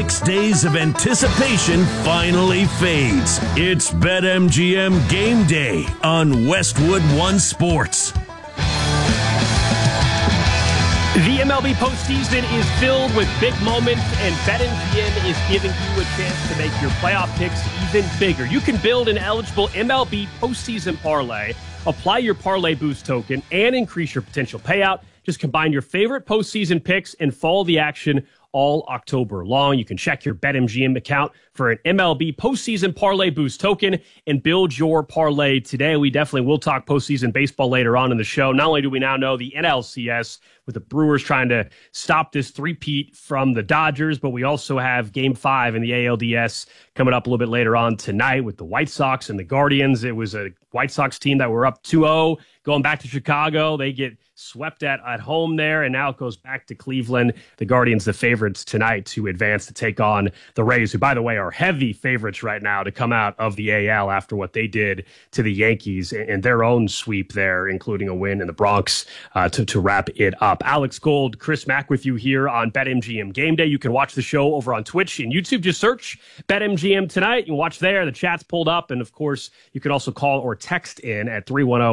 6 days of anticipation finally fades. It's BetMGM Game Day on Westwood One Sports. The MLB postseason is filled with big moments, and BetMGM is giving you a chance to make your playoff picks even bigger. You can build an eligible MLB postseason parlay, apply your Parlay Boost token, and increase your potential payout. Just combine your favorite postseason picks and follow the action all October long. You can check your BetMGM account for an MLB postseason Parlay Boost token and build your parlay today. We definitely will talk postseason baseball later on in the show. Not only do we now know the NLCS with the Brewers trying to stop this three-peat from the Dodgers, but we also have Game 5 in the ALDS coming up a little bit later on tonight with the White Sox and the Guardians. It was a White Sox team that were up 2-0 going back to Chicago. They get swept at home there, and now it goes back to Cleveland. The Guardians, the favorites tonight to advance to take on the Rays, who, by the way, are heavy favorites right now to come out of the AL after what they did to the Yankees and their own sweep there, including a win in the Bronx to wrap it up. Alex Gold, Chris Mack with you here on BetMGM Game Day. You can watch the show over on Twitch and YouTube. Just search BetMGM tonight. You can watch there. The chat's pulled up, and, of course, you can also call or text in at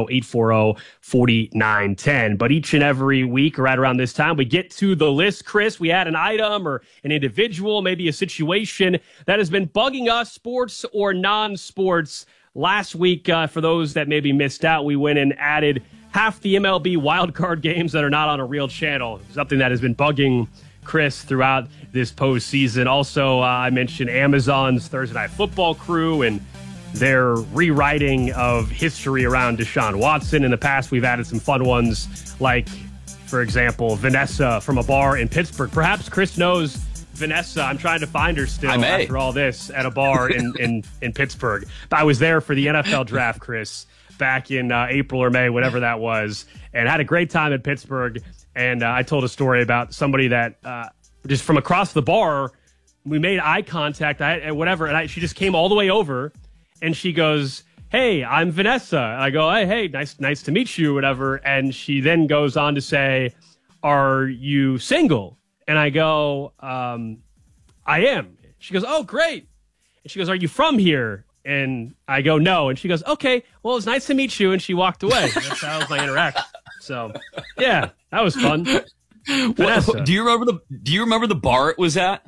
310-840-4910. But each and every week, right around this time, we get to the list, Chris. We add an item or an individual, maybe a situation that has been bugging us, sports or non-sports. Last week, for those that maybe missed out, we went and added half the MLB wildcard games that are not on a real channel, something that has been bugging Chris throughout this postseason. Also, I mentioned Amazon's Thursday Night Football crew and their rewriting of history around Deshaun Watson. In the past, we've added some fun ones like, for example, Vanessa from a bar in Pittsburgh. Perhaps Chris knows Vanessa. I'm trying to find her still after all this at a bar in Pittsburgh. I was there for the NFL draft, Chris, back in April or May, whatever that was, and had a great time in Pittsburgh. And I told a story about somebody that just from across the bar, we made eye contact, and she just came all the way over. And she goes, "Hey, I'm Vanessa." And I go, "Hey, nice to meet you," whatever. And she then goes on to say, "Are you single?" And I go, "I am." She goes, "Oh, great." And she goes, "Are you from here?" And I go, "No." And she goes, "Okay, well, it's nice to meet you." And she walked away. That was my interaction. So, yeah, that was fun. Well, do you remember the bar it was at?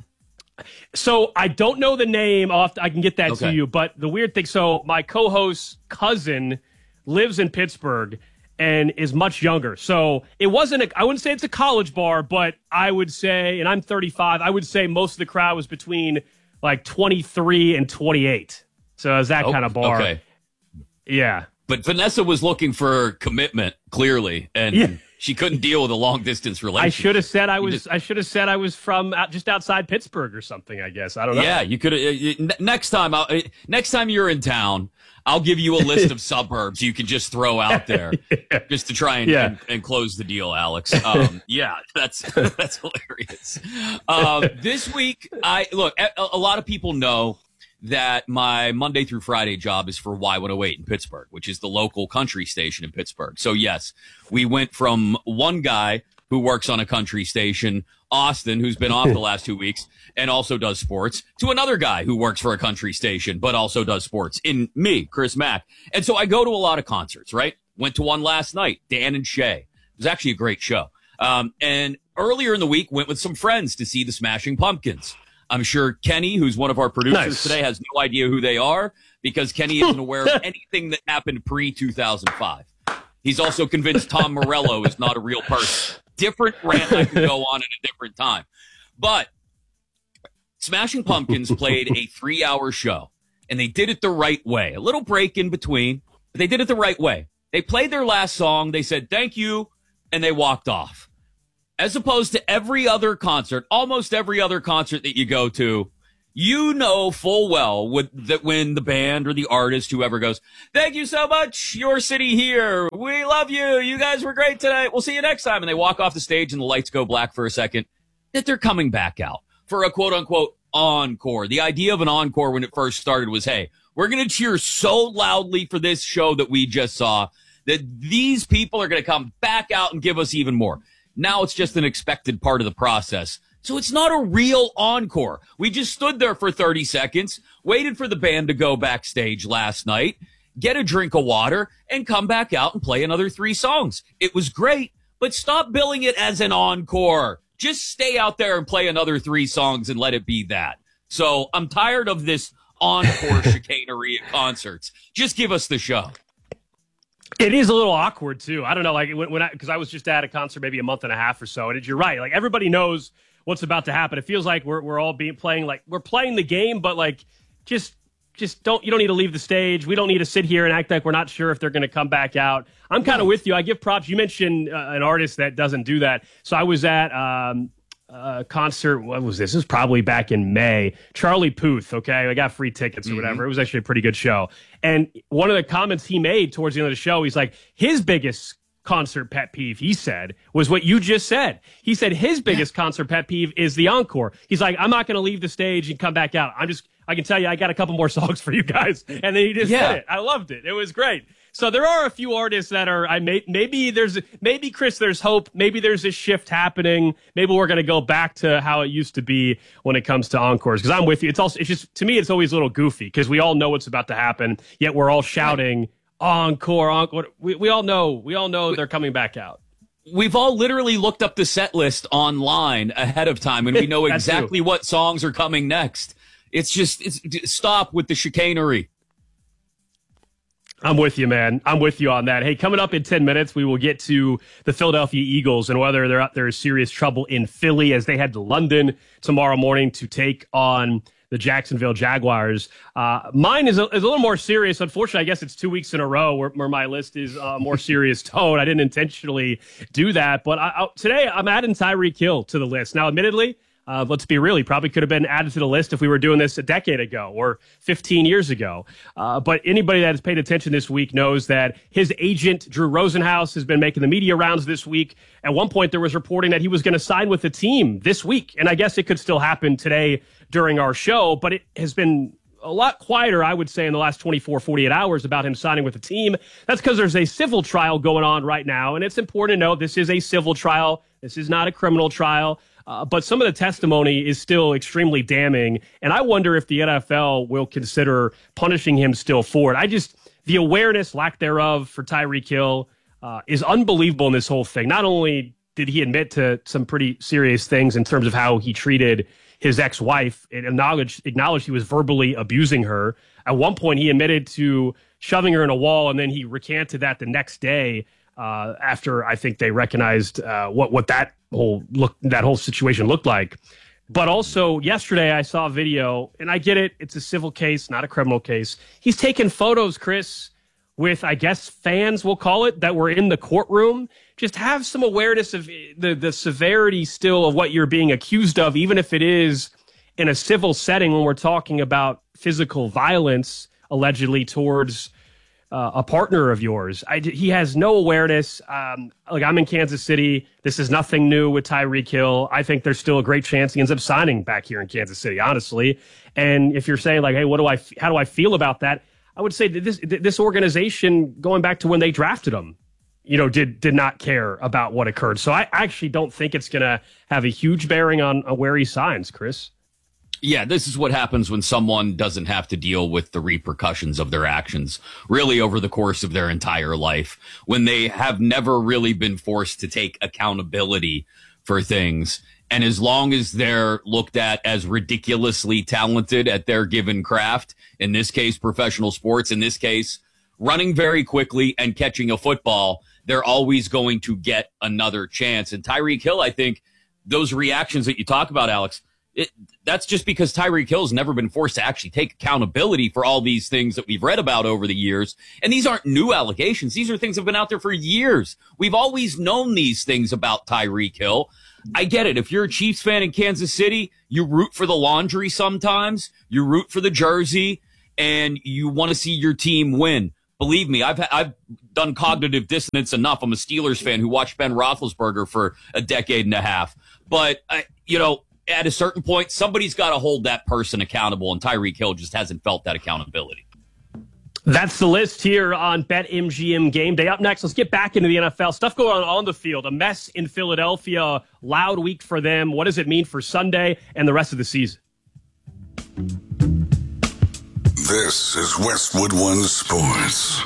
So I don't know the name. I can get that to you. But the weird thing, so my co-host's cousin lives in Pittsburgh and is much younger. So it wasn't, I wouldn't say it's a college bar, but I would say, and I'm 35, I would say most of the crowd was between like 23 and 28. So it was that kind of bar. Okay. Yeah. But Vanessa was looking for commitment, clearly, and she couldn't deal with a long distance relationship. I should have said I was from just outside Pittsburgh or something. I guess I don't know. Yeah, you could. Next time you're in town, I'll give you a list of suburbs you can just throw out there, just to try and close the deal, Alex. That's hilarious. This week, a lot of people know that my Monday through Friday job is for Y108 in Pittsburgh, which is the local country station in Pittsburgh. So yes, we went from one guy who works on a country station, Austin, who's been off the last 2 weeks and also does sports, to another guy who works for a country station but also does sports, in me, Chris Mack. And so I go to a lot of concerts, right? Went to one last night, Dan and Shay. It was actually a great show. And earlier in the week, went with some friends to see the Smashing Pumpkins. I'm sure Kenny, who's one of our producers today, has no idea who they are because Kenny isn't aware of anything that happened pre-2005. He's also convinced Tom Morello is not a real person. Different rant I can go on at a different time. But Smashing Pumpkins played a 3-hour show, and they did it the right way. A little break in between, but they did it the right way. They played their last song, they said thank you, and they walked off. As opposed to every other concert, almost every other concert that you go to, you know full well that when the band or the artist, whoever goes, "Thank you so much, your city here, we love you, you guys were great tonight, we'll see you next time," and they walk off the stage and the lights go black for a second, that they're coming back out for a quote-unquote encore. The idea of an encore when it first started was, hey, we're going to cheer so loudly for this show that we just saw that these people are going to come back out and give us even more. Now it's just an expected part of the process So it's not a real encore. We just stood there for 30 seconds, waited for the band to go backstage last night, get a drink of water, and come back out and play another 3 songs. It was great, but stop billing it as an encore. Just stay out there and play another 3 songs and let it be that. So I'm tired of this encore chicanery at concerts. Just give us the show. It is a little awkward too. I don't know, like because I was just at a concert maybe a month and a half or so, and you're right. Like everybody knows what's about to happen. It feels like we're all playing like we're playing the game, but like just you don't need to leave the stage. We don't need to sit here and act like we're not sure if they're going to come back out. I'm kind of with you. I give props. You mentioned an artist that doesn't do that. So I was at a concert. What was this? This was probably back in May. Charlie Puth. Okay, I got free tickets or whatever. It was actually a pretty good show. And one of the comments he made towards the end of the show, he's like, his biggest concert pet peeve, he said, was what you just said. He said his biggest concert pet peeve is the encore. He's like, I'm not going to leave the stage and come back out. I can tell you, I got a couple more songs for you guys. And then he just did it. I loved it. It was great. So there are a few artists that are, maybe Chris, there's hope. Maybe there's a shift happening. Maybe we're going to go back to how it used to be when it comes to encores. Because I'm with you. It's just, to me, it's always a little goofy because we all know what's about to happen. Yet we're all shouting encore, encore. We all know they're coming back out. We've all literally looked up the set list online ahead of time and we know exactly what songs are coming next. Stop with the chicanery. I'm with you, man. I'm with you on that. Hey, coming up in 10 minutes, we will get to the Philadelphia Eagles and whether they're out there in serious trouble in Philly as they head to London tomorrow morning to take on the Jacksonville Jaguars. Mine is a little more serious. Unfortunately, I guess it's 2 weeks in a row where my list is a more serious tone. I didn't intentionally do that, but today I'm adding Tyreek Hill to the list. Now, admittedly, let's be real, he probably could have been added to the list if we were doing this a decade ago or 15 years ago. But anybody that has paid attention this week knows that his agent, Drew Rosenhaus, has been making the media rounds this week. At one point, there was reporting that he was going to sign with the team this week. And I guess it could still happen today during our show, but it has been a lot quieter, I would say, in the last 24, 48 hours about him signing with the team. That's because there's a civil trial going on right now. And it's important to note this is a civil trial. This is not a criminal trial. But some of the testimony is still extremely damning, and I wonder if the NFL will consider punishing him still for it. The awareness, lack thereof, for Tyreek Hill is unbelievable in this whole thing. Not only did he admit to some pretty serious things in terms of how he treated his ex-wife and acknowledged he was verbally abusing her. At one point, he admitted to shoving her in a wall, and then he recanted that the next day after I think they recognized what that whole situation looked like. But also yesterday I saw a video, and I get it, it's a civil case, not a criminal case. He's taken photos, Chris, with, I guess, fans, we'll call it, that were in the courtroom. Just have some awareness of the severity still of what you're being accused of, even if it is in a civil setting when we're talking about physical violence, allegedly, towards a partner of yours. He has no awareness. I'm in Kansas City. This is nothing new with Tyreek Hill. I think there's still a great chance he ends up signing back here in Kansas City, honestly. And if you're saying like, hey, how do I feel about that? I would say that this organization, going back to when they drafted him, did not care about what occurred. So I actually don't think it's going to have a huge bearing on where he signs, Chris. Yeah, this is what happens when someone doesn't have to deal with the repercussions of their actions really over the course of their entire life, when they have never really been forced to take accountability for things. And as long as they're looked at as ridiculously talented at their given craft, in this case, professional sports, in this case, running very quickly and catching a football, they're always going to get another chance. And Tyreek Hill, I think those reactions that you talk about, Alex, that's just because Tyreek Hill's never been forced to actually take accountability for all these things that we've read about over the years. And these aren't new allegations. These are things that have been out there for years. We've always known these things about Tyreek Hill. I get it. If you're a Chiefs fan in Kansas City, you root for the laundry sometimes. You root for the jersey, and you want to see your team win. Believe me, I've done cognitive dissonance enough. I'm a Steelers fan who watched Ben Roethlisberger for a decade and a half. But, at a certain point, somebody's got to hold that person accountable, and Tyreek Hill just hasn't felt that accountability. That's the list here on BetMGM Game Day. Up next, let's get back into the NFL. Stuff going on the field. A mess in Philadelphia. Loud week for them. What does it mean for Sunday and the rest of the season? This is Westwood One Sports.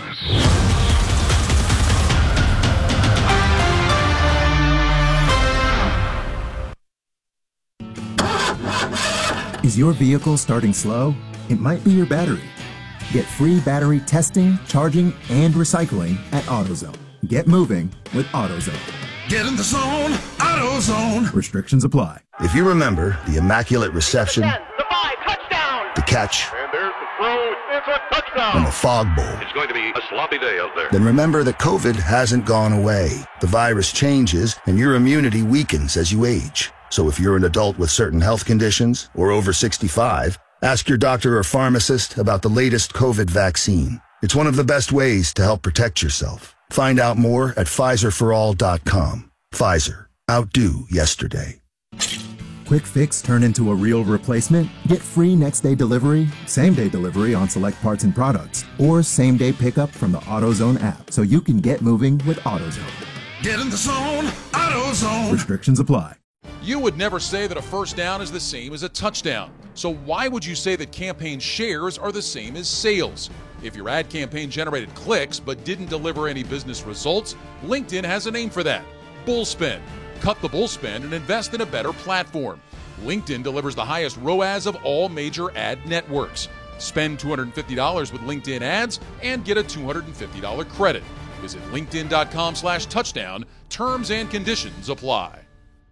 Is your vehicle starting slow? It might be your battery. Get free battery testing, charging, and recycling at AutoZone. Get moving with AutoZone. Get in the zone, AutoZone. Restrictions apply. If you remember the immaculate reception, the 5, touchdown, the catch, and there's the throw, it's a touchdown, and the fog bowl, it's going to be a sloppy day out there. then remember that COVID hasn't gone away. The virus changes, and your immunity weakens as you age. So if you're an adult with certain health conditions or over 65, ask your doctor or pharmacist about the latest COVID vaccine. It's one of the best ways to help protect yourself. Find out more at PfizerForAll.com. Pfizer. Outdo yesterday. Quick fix turn into a real replacement? Get free next-day delivery, same-day delivery on select parts and products, or same-day pickup from the AutoZone app so you can get moving with AutoZone. Get in the zone, AutoZone. Restrictions apply. You would never say that a first down is the same as a touchdown. So why would you say that campaign shares are the same as sales? If your ad campaign generated clicks but didn't deliver any business results, LinkedIn has a name for that: bullspend. Cut the bullspend and invest in a better platform. LinkedIn delivers the highest ROAS of all major ad networks. Spend $250 with LinkedIn ads and get a $250 credit. Visit linkedin.com/touchdown. Terms and conditions apply.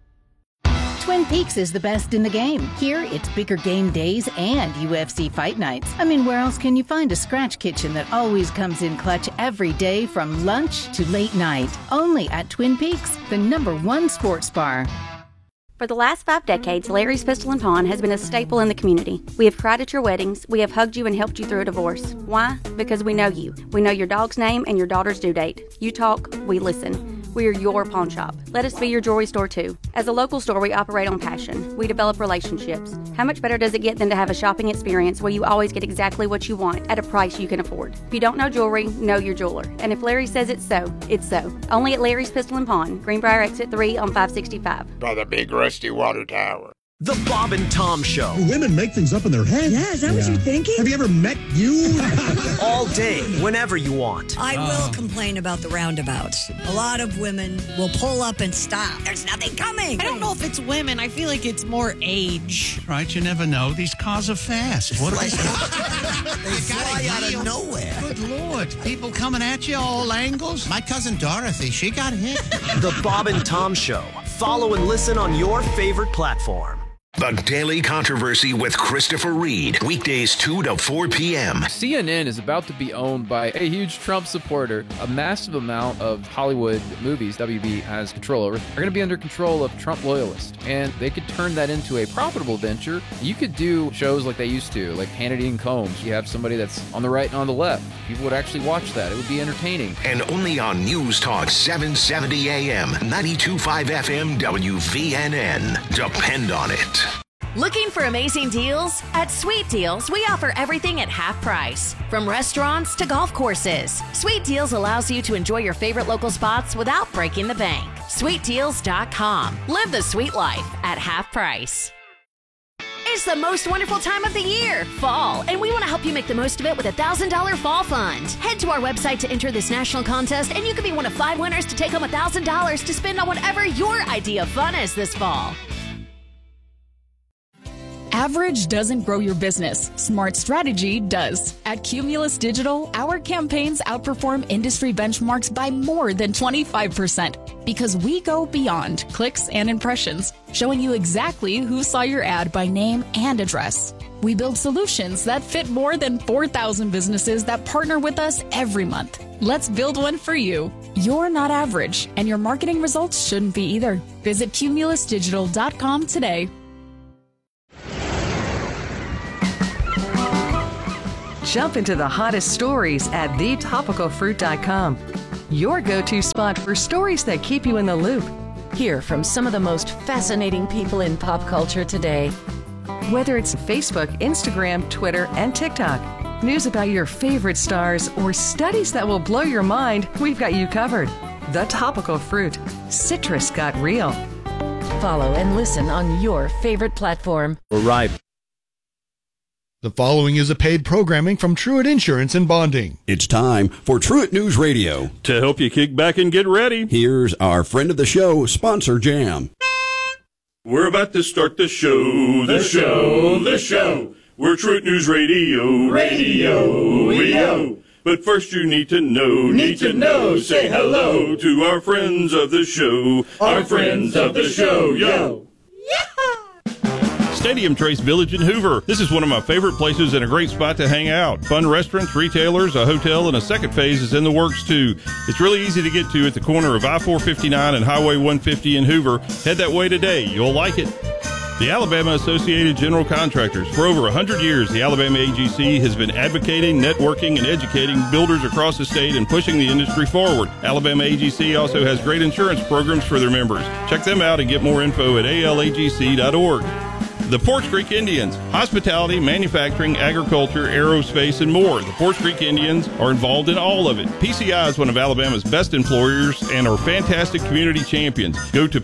Twin Peaks is the best in the game. Here, it's bigger game days and UFC fight nights. I mean, where else can you find a scratch kitchen that always comes in clutch every day from lunch to late night? Only at Twin Peaks, the #1 sports bar. For the last 5 decades, Larry's Pistol and Pawn has been a staple in the community. We have cried at your weddings. We have hugged you and helped you through a divorce. Why? Because we know you. We know your dog's name and your daughter's due date. You talk, we listen. We are your pawn shop. Let us be your jewelry store too. As a local store, we operate on passion. We develop relationships. How much better does it get than to have a shopping experience where you always get exactly what you want at a price you can afford? If you don't know jewelry, know your jeweler. And if Larry says it's so, it's so. Only at Larry's Pistol and Pawn, Greenbrier Exit 3 on 565. By the big rusty water tower. The Bob and Tom Show. Women make things up in their head. Yeah, is that what you're thinking? Have you ever met you? All day, whenever you want. I will complain about the roundabouts. A lot of women will pull up and stop. There's nothing coming. I don't know if it's women. I feel like it's more age. Right, you never know. These cars are fast. What They fly out of nowhere. Good Lord. People coming at you all angles. My cousin Dorothy, she got hit. The Bob and Tom Show. Follow and listen on your favorite platform. The Daily Controversy with Christopher Reed. Weekdays 2 to 4 p.m. CNN is about to be owned by a huge Trump supporter. A massive amount of Hollywood movies WB has control over are going to be under control of Trump loyalists. And they could turn that into a profitable venture. You could do shows like they used to, like Hannity and Combs. You have somebody that's on the right and on the left. People would actually watch that. It would be entertaining. And only on News Talk 770 AM, 92.5 FM, WVNN. Depend on it. Looking for amazing deals? At Sweet Deals, we offer everything at half price. From restaurants to golf courses, Sweet Deals allows you to enjoy your favorite local spots without breaking the bank. SweetDeals.com. Live the sweet life at half price. It's the most wonderful time of the year, fall, and we want to help you make the most of it with a $1,000 fall fund. Head to our website to enter this national contest, and you could be one of 5 winners to take home $1,000 to spend on whatever your idea of fun is this fall. Average doesn't grow your business. Smart strategy does. At Cumulus Digital, our campaigns outperform industry benchmarks by more than 25% because we go beyond clicks and impressions, showing you exactly who saw your ad by name and address. We build solutions that fit more than 4,000 businesses that partner with us every month. Let's build one for you. You're not average, and your marketing results shouldn't be either. Visit cumulusdigital.com today. Jump into the hottest stories at thetopicalfruit.com. Your go-to spot for stories that keep you in the loop. Hear from some of the most fascinating people in pop culture today. Whether it's Facebook, Instagram, Twitter, and TikTok, news about your favorite stars, or studies that will blow your mind, we've got you covered. The Topical Fruit. Citrus got real. Follow and listen on your favorite platform. Right. The following is a paid programming from Truett Insurance and Bonding. It's time for Truett News Radio. To help you kick back and get ready, here's our friend of the show, Sponsor Jam. We're about to start the show. We're Truett News Radio. But first you need to know. Say hello to our friends of the show. Our friends of the show, yo. Stadium Trace Village in Hoover. This is one of my favorite places and a great spot to hang out. Fun restaurants, retailers, a hotel, and a second phase is in the works too. It's really easy to get to at the corner of I-459 and Highway 150 in Hoover. Head that way today. You'll like it. The Alabama Associated General Contractors. For over 100 years, the Alabama AGC has been advocating, networking, and educating builders across the state and pushing the industry forward. Alabama AGC also has great insurance programs for their members. Check them out and get more info at alagc.org. The Porch Creek Indians, hospitality, manufacturing, agriculture, aerospace, and more. The Porch Creek Indians are involved in all of it. PCI is one of Alabama's best employers and are fantastic community champions. Go to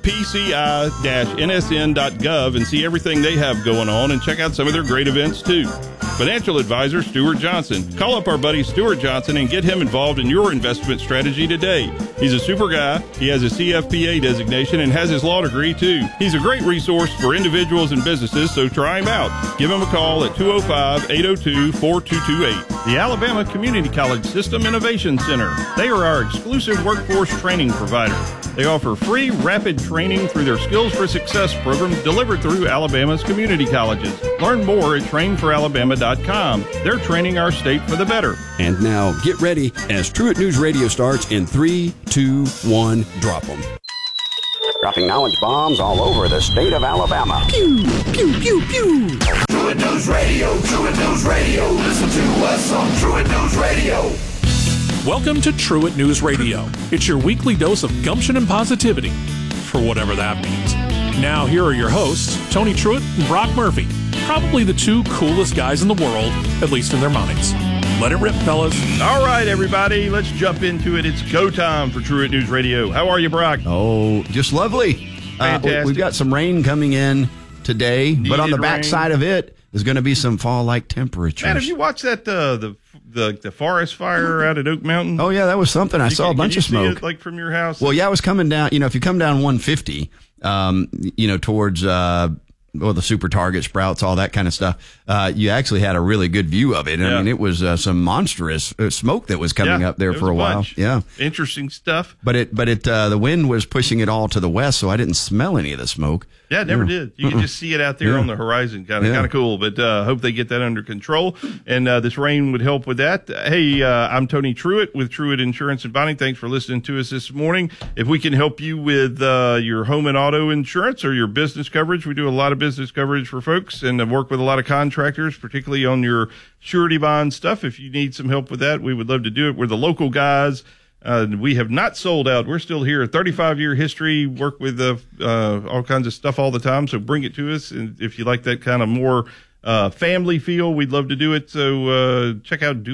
pci-nsn.gov and see everything they have going on and check out some of their great events too. Financial advisor Stuart Johnson. Call up our buddy Stuart Johnson and get him involved in your investment strategy today. He's a super guy. He has a CFPA designation and has his law degree too. He's a great resource for individuals and businesses, so try him out. Give him a call at 205-802-4228. The Alabama Community College System Innovation Center. They are our exclusive workforce training provider. They offer free, rapid training through their Skills for Success program delivered through Alabama's community colleges. Learn more at trainforalabama.com. They're training our state for the better. And now, get ready as Truett News Radio starts in 3, 2, 1, drop them. Dropping knowledge bombs all over the state of Alabama. Pew, pew, pew, pew. Truett News Radio, Truett News Radio. Listen to us on Truett News Radio. Welcome to Truett News Radio. It's your weekly dose of gumption and positivity, for whatever that means. Now, here are your hosts, Tony Truett and Brock Murphy. Probably the two coolest guys in the world, at least in their minds. Let it rip, fellas. All right, everybody, let's jump into it. It's go time for Truett News Radio. How are you, Brock? Oh, just lovely. Fantastic. We've got some rain coming in today, but on the backside of it is going to be some fall-like temperatures. Man, have you watched that the forest fire out at Oak Mountain? Oh, yeah, that was something. I saw a bunch of smoke. See it, like from your house? Well, yeah, I was coming down. You know, if you come down 150, towards the Super Target, Sprouts, all that kind of stuff, you actually had a really good view of it. I mean, it was some monstrous smoke that was coming up there for a while. Bunch. Yeah, interesting stuff. But the wind was pushing it all to the west, so I didn't smell any of the smoke. Yeah, it never did. You can just see it out there on the horizon. Kind of cool. But hope they get that under control. And this rain would help with that. Hey, I'm Tony Truett with Truett Insurance and Bonding. Thanks for listening to us this morning. If we can help you with your home and auto insurance or your business coverage, we do a lot of business coverage for folks and work with a lot of contractors, particularly on your surety bond stuff. If you need some help with that, we would love to do it. We're the local guys. We have not sold out. We're still here. 35-year history, work with all kinds of stuff all the time. So bring it to us. And if you like that kind of more family feel, we'd love to do it. So check out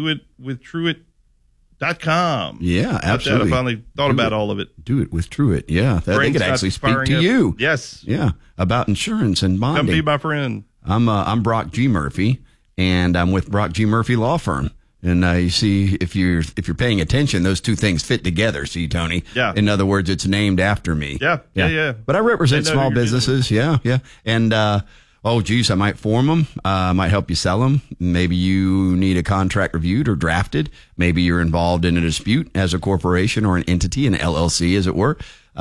doitwithtruett.com. Yeah, absolutely. I finally thought about all of it. Do it with Truett. Yeah, they could actually speak to you. Yes. Yeah, about insurance and bonding. Come be my friend. I'm Brock G. Murphy, and I'm with Brock G. Murphy Law Firm. And you see, if you're paying attention, those two things fit together. See, Tony. Yeah. In other words, it's named after me. Yeah. But I represent small businesses. Yeah. And I might form them. I might help you sell them. Maybe you need a contract reviewed or drafted. Maybe you're involved in a dispute as a corporation or an entity, an LLC, as it were.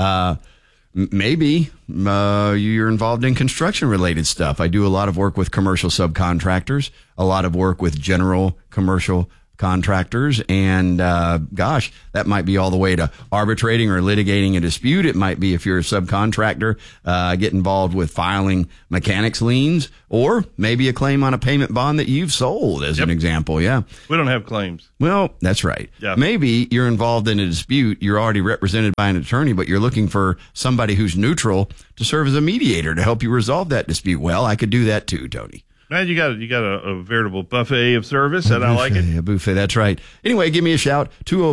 Maybe you're involved in construction-related stuff. I do a lot of work with commercial subcontractors, a lot of work with general commercial contractors, and that might be all the way to arbitrating or litigating a dispute. It might be, if you're a subcontractor, get involved with filing mechanics liens, or maybe a claim on a payment bond that you've sold, as an example. Yeah, we don't have claims. Well, that's right. Yeah. Maybe you're involved in a dispute. You're already represented by an attorney, but you're looking for somebody who's neutral to serve as a mediator to help you resolve that dispute. Well, I could do that too, Tony. Man, you got a veritable buffet of service, and I like it. A buffet, that's right. Anyway, give me a shout,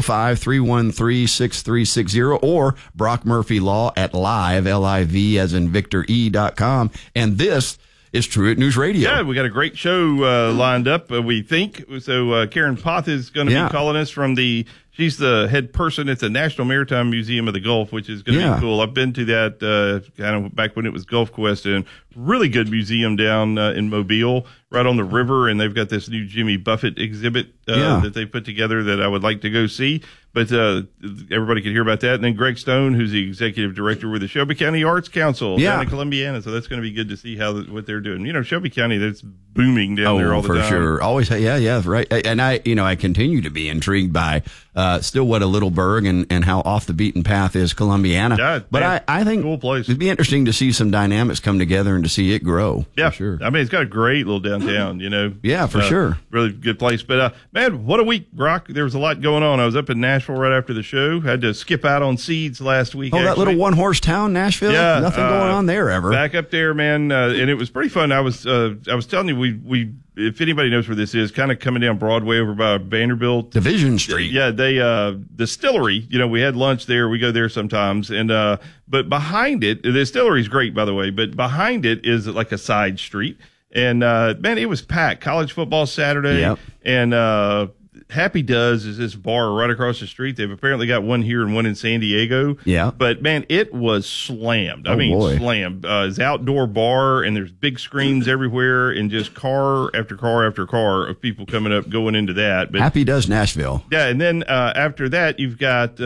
205-313-6360, or Brock Murphy Law at live, L-I-V as in Victor E.com. And this is Truett News Radio. Yeah, we got a great show lined up, we think. So Karen Poth is going to be calling us from she's the head person at the National Maritime Museum of the Gulf, which is going to be cool. I've been to that kind of back when it was Gulf Quest, and really good museum down in Mobile, right on the river, and they've got this new Jimmy Buffett exhibit that they put together that I would like to go see. But everybody can hear about that. And then Greg Stone, who's the executive director with the Shelby County Arts Council down in Columbiana. So that's going to be good to see what they're doing. You know, Shelby County, that's booming down there all the time. For sure. Always, right. And I continue to be intrigued by still what a little burg and how off the beaten path is Columbiana. Yeah, but I think cool place. It'd be interesting to see some dynamics come together and to see it grow. Yeah, for sure. I mean, it's got a great little downtown, you know. Yeah, for sure. Really good place. But, man, what a week, Brock. There was a lot going on. I was up in Nashville right after the show. Had to skip out on Seeds last week. That little one-horse town, Nashville? Yeah. Nothing going on there ever. Back up there, man. And it was pretty fun. I was telling you, we if anybody knows where this is, kind of coming down Broadway over by Vanderbilt. Division Street. Yeah, distillery, you know, we had lunch there. We go there sometimes. And, but behind it, the distillery's great, by the way, but behind it is like a side street. And, man, it was packed. College football Saturday. Yep. And, Happy Does is this bar right across the street. They've apparently got one here and one in San Diego. Yeah. But, man, it was slammed. Slammed. It's outdoor bar, and there's big screens everywhere, and just car after car after car of people coming up, going into that. But, Happy Does Nashville. Yeah, and then after that, you've got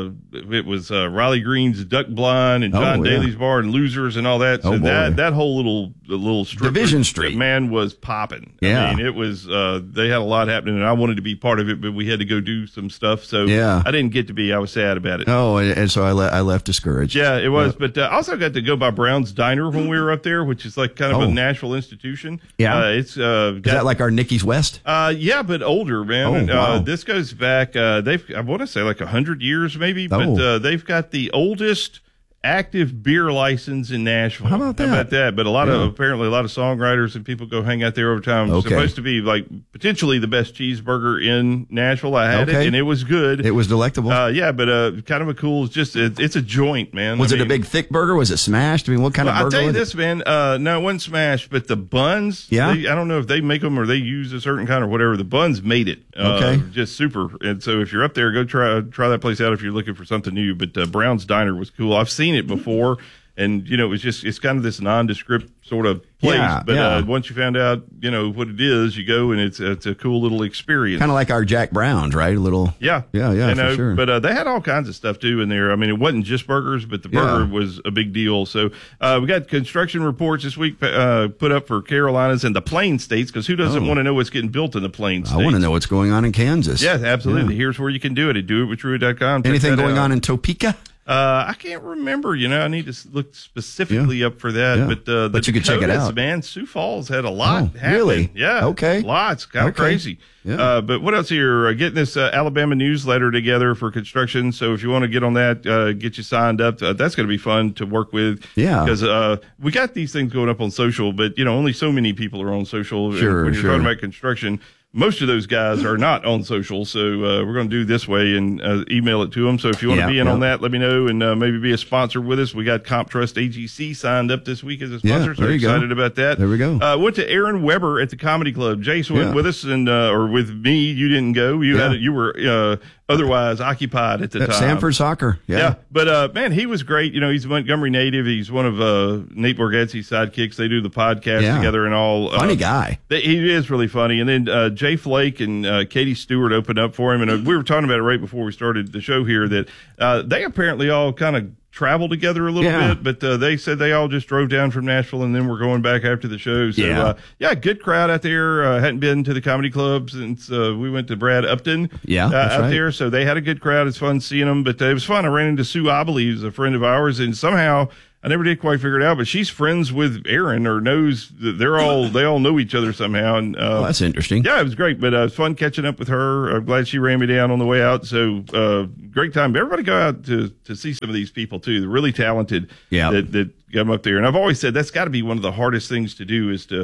it was Riley Green's Duck Blind and John Daly's Bar and Losers and all that. So that whole little strip Division Street, man, was popping. Yeah. I mean, it was they had a lot happening, and I wanted to be part of it, but we had to go do some stuff, so I didn't get to be. I was sad about it. Oh, and so I left discouraged. Yeah, it was. But I also got to go by Brown's Diner when we were up there, which is like kind of a Nashville institution. Yeah, it's is that like our Nicky's West? Yeah, but older, man. Wow. This goes back. I want to say like 100 years, maybe. But they've got the oldest active beer license in Nashville. How about that? But apparently a lot of songwriters and people go hang out there over time. It's supposed to be like potentially the best cheeseburger in Nashville. I had it, and it was good. It was delectable. But kind of a cool. It's a joint, man. Was it a big thick burger? Was it smashed? I mean, what kind of burger? I'll tell you was this, man. No, it wasn't smashed, but the buns. Yeah. I don't know if they make them or they use a certain kind or whatever. The buns made it. Just super. And so if you're up there, go try that place out if you're looking for something new. But Brown's Diner was cool. I've seen it before. And, you know, it's kind of this nondescript sort of place. But once you found out, you know, what it is, you go and it's a cool little experience. Kind of like our Jack Brown's, right? A little. Yeah, for sure. But they had all kinds of stuff too in there. I mean, it wasn't just burgers, but the burger was a big deal. So we got construction reports this week put up for Carolinas and the Plain States, because who doesn't want to know what's getting built in the Plain States? I want to know what's going on in Kansas. Yeah, absolutely. Here's where you can do it at doitwithtruett.com. Anything going on in Topeka? I can't remember. You know, I need to look specifically up for that. Yeah. But you could check it out, man. Sioux Falls had a lot happen. Really? Yeah. Okay. Lots. Kind of crazy. Yeah. But what else here? Getting this Alabama newsletter together for construction. So if you want to get on that, get you signed up. That's going to be fun to work with. Yeah. Because we got these things going up on social, but you know, only so many people are on social. Sure. When you're talking about construction. Most of those guys are not on social, so we're going to do this way and email it to them. So if you want to be in on that, let me know, and maybe be a sponsor with us. We got CompTrust AGC signed up this week as a sponsor, so excited about that. There we go. Went to Aaron Weber at the Comedy Club. Jason went with us, and or with me. You didn't go. You were otherwise occupied at the time. Sanford Soccer. Yeah. But man, he was great. You know, he's a Montgomery native. He's one of Nate Borgetzi's sidekicks. They do the podcast together and all. Funny guy. He is really funny. And then Jay Flake and Katie Stewart opened up for him. And we were talking about it right before we started the show here that they apparently all kind of travel together a little bit, but they said they all just drove down from Nashville and then we're going back after the show. So, good crowd out there. Hadn't been to the comedy club since we went to Brad Upton out there. So they had a good crowd. It's fun seeing them, but it was fun. I ran into Sue Obley, who's a friend of ours, and somehow I never did quite figure it out, but she's friends with Aaron, or knows that they all know each other somehow. And that's interesting. Yeah, it was great, but it was fun catching up with her. I'm glad she ran me down on the way out. So great time. Everybody go out to see some of these people too. They're really talented. That come up there. And I've always said that's got to be one of the hardest things to do, is to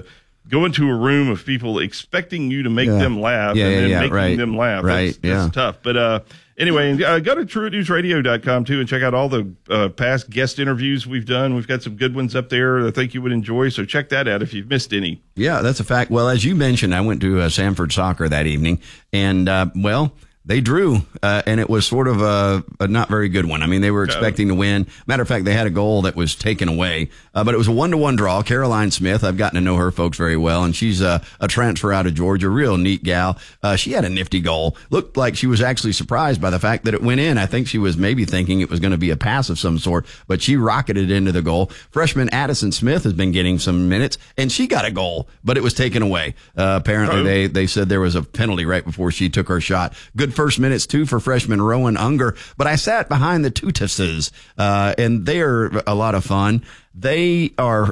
go into a room of people expecting you to make them laugh and then making them laugh. That's tough. But anyway, go to truittnewsradio.com too and check out all the past guest interviews we've done. We've got some good ones up there that I think you would enjoy. So check that out if you've missed any. Yeah, that's a fact. Well, as you mentioned, I went to Sanford soccer that evening, and they drew, and it was sort of a not very good one. I mean, they were expecting to win. Matter of fact, they had a goal that was taken away, but it was a 1-1 draw. Caroline Smith, I've gotten to know her folks very well, and she's a transfer out of Georgia, real neat gal. She had a nifty goal. Looked like she was actually surprised by the fact that it went in. I think she was maybe thinking it was going to be a pass of some sort, but she rocketed into the goal. Freshman Addison Smith has been getting some minutes, and she got a goal, but it was taken away. Apparently, they said there was a penalty right before she took her shot. Good first minutes, too, for freshman Rowan Unger. But I sat behind the Tutuses, and they are a lot of fun. They are,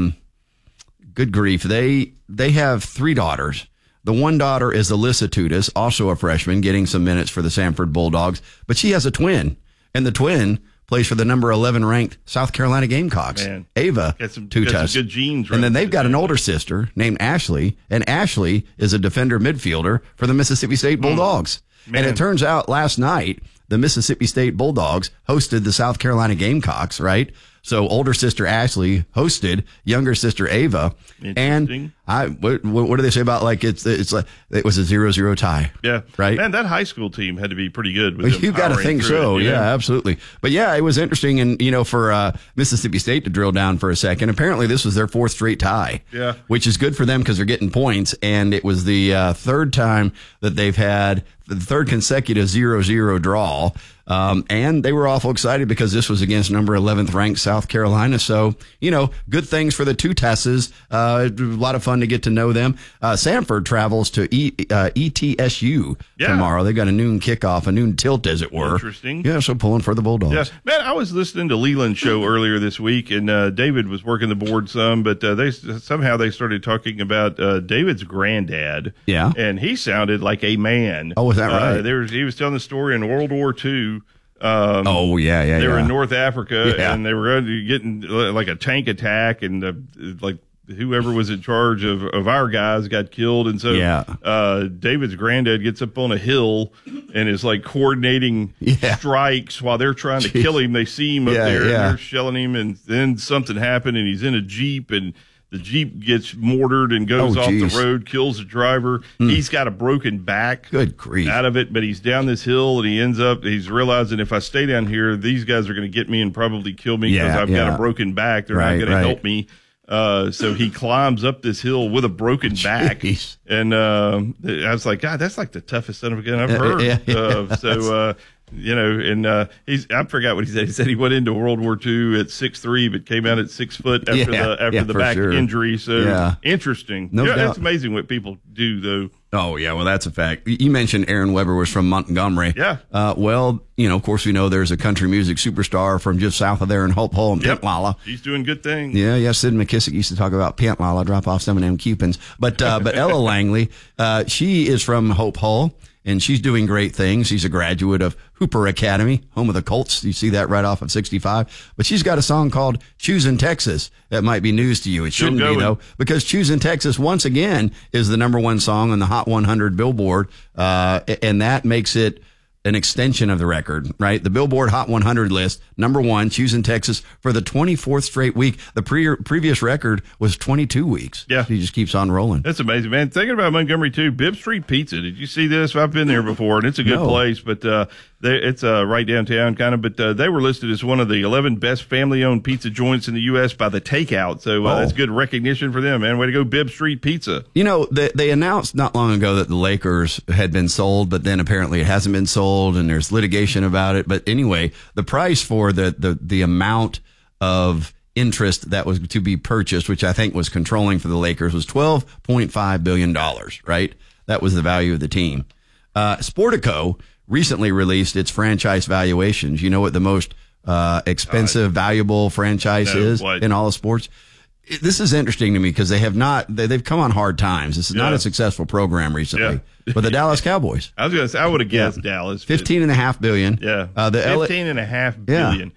good grief, they have 3 daughters. The one daughter is Alyssa Tutus, also a freshman, getting some minutes for the Sanford Bulldogs. But she has a twin, and the twin plays for the number 11 ranked South Carolina Gamecocks. Man, Ava Tutus. Got some good genes, right? And then they've got an older sister named Ashley, and Ashley is a defender midfielder for the Mississippi State Bulldogs. Man. And it turns out last night, the Mississippi State Bulldogs hosted the South Carolina Gamecocks, right? So older sister Ashley hosted younger sister Ava. And what do they say about it's like it was a 0-0 tie? Yeah. Right. Man, that high school team had to be pretty good. With you got to think so. Yeah, absolutely. But yeah, it was interesting. And, for Mississippi State to drill down for a second, apparently this was their 4th straight tie. Yeah. Which is good for them because they're getting points. And it was the third time that they've had the 3rd consecutive 0-0 draw. And they were awful excited because this was against number 11th ranked South Carolina. So, good things for the Tutuses. A lot of fun to get to know them. Sanford travels to ETSU tomorrow. They got a noon kickoff, a noon tilt, as it were. Interesting. Yeah, so pulling for the Bulldogs. Yeah. Man, I was listening to Leland's show earlier this week, and David was working the board some, but they started talking about David's granddad. Yeah. And he sounded like a man. Oh, is that right? He was telling the story in World War II. They were in North Africa, and they were getting like a tank attack, and whoever was in charge of our guys got killed. And so David's granddad gets up on a hill and is like coordinating strikes while they're trying to kill him. They see him up there and they're shelling him, and then something happened, and he's in a Jeep, and the Jeep gets mortared and goes off the road, kills the driver. He's got a broken back. Good grief. Out of it, but he's down this hill, and he's realizing, if I stay down here, these guys are going to get me and probably kill me because I've got a broken back. They're not going to help me. So he climbs up this hill with a broken back. And I was like, God, that's like the toughest son of a gun I've heard. I forgot what he said. He said he went into World War II at 6'3", but came out at 6 foot after the back injury. So interesting. No doubt. It's amazing what people do, though. Oh, yeah. Well, that's a fact. You mentioned Aaron Weber was from Montgomery. Yeah. Of course, we know there's a country music superstar from just south of there in Hope Hull and Pintlala. She's doing good things. Yeah. Sid McKissick used to talk about Pintlala, drop off some of them coupons. But Ella Langley, she is from Hope Hull, and she's doing great things. She's a graduate of Hooper Academy, home of the Colts. You see that right off of 65. But she's got a song called Choosin' Texas. That might be news to you. It shouldn't be, though, because Choosin' Texas, once again, is the number 1 song on the Hot 100 Billboard. And that makes it an extension of the record, right? The Billboard Hot 100 list, number 1, Choosin' Texas, for the 24th straight week. The previous record was 22 weeks. Yeah. He just keeps on rolling. That's amazing, man. Thinking about Montgomery, too, Bibb Street Pizza. Did you see this? I've been there before, and it's a good place, but it's right downtown, kind of. But they were listed as one of the 11 best family-owned pizza joints in the U.S. by The Takeout. So that's good recognition for them, man. Way to go, Bibb Street Pizza. They announced not long ago that the Lakers had been sold, but then apparently it hasn't been sold, and there's litigation about it. But anyway, the price for the amount of interest that was to be purchased, which I think was controlling for the Lakers, was $12.5 billion, right? That was the value of the team. Sportico recently released its franchise valuations. You know what the most expensive, valuable franchise is in all of sports? This is interesting to me because they've come on hard times. This is not a successful program recently. But the Dallas Cowboys. I would have guessed Dallas. $15.5 billion. Yeah. $15.5 billion.